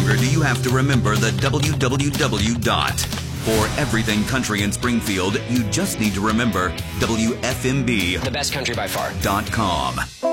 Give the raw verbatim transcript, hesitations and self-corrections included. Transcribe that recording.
longer do you have to remember the W W W dot. For everything country in Springfield, you just need to remember W F M B. The best country by far. Dot com.